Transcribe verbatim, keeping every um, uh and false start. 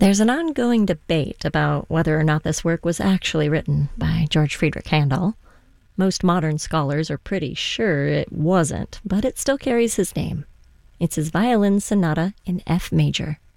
There's an ongoing debate about whether or not this work was actually written by George Friedrich Handel. Most modern scholars are pretty sure it wasn't, but it still carries his name. It's his violin sonata in F major.